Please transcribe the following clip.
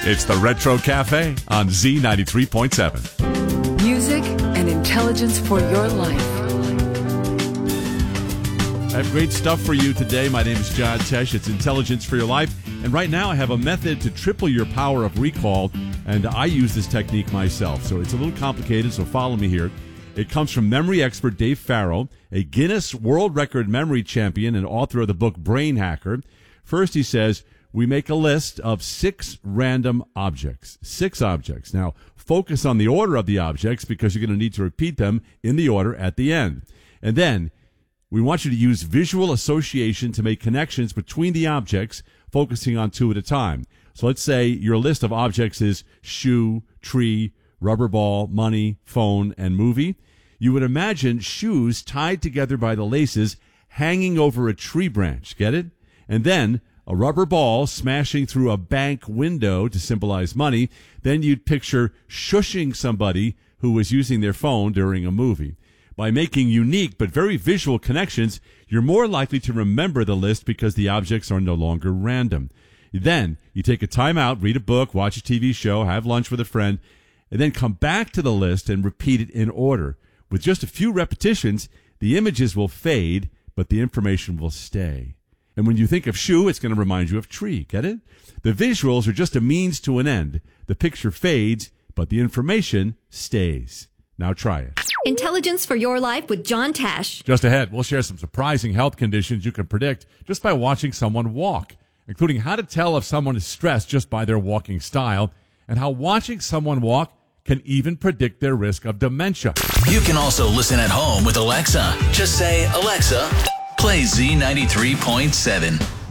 It's the Retro Cafe on Z93.7. Music and intelligence for your life. I have great stuff for you today. My name is John Tesh. It's Intelligence for Your Life. And right now I have a method to triple your power of recall. And I use this technique myself. So it's a little complicated, so follow me here. It comes from memory expert Dave Farrow, a Guinness World Record memory champion and author of the book Brain Hacker. First, he says, we make a list of 6 random objects. 6 objects. Now, focus on the order of the objects because you're going to need to repeat them in the order at the end. And then, we want you to use visual association to make connections between the objects, focusing on 2 at a time. So let's say your list of objects is shoe, tree, rubber ball, money, phone, and movie. You would imagine shoes tied together by the laces hanging over a tree branch. Get it? And then a rubber ball smashing through a bank window to symbolize money. Then you'd picture shushing somebody who was using their phone during a movie. By making unique but very visual connections, you're more likely to remember the list because the objects are no longer random. Then you take a time out, read a book, watch a TV show, have lunch with a friend, and then come back to the list and repeat it in order. With just a few repetitions, the images will fade, but the information will stay. And when you think of shoe, it's going to remind you of tree. Get it? The visuals are just a means to an end. The picture fades, but the information stays. Now try it. Intelligence for Your Life with John Tesh. Just ahead, we'll share some surprising health conditions you can predict just by watching someone walk, including how to tell if someone is stressed just by their walking style, and how watching someone walk can even predict their risk of dementia. You can also listen at home with Alexa. Just say, Alexa, play Z93.7.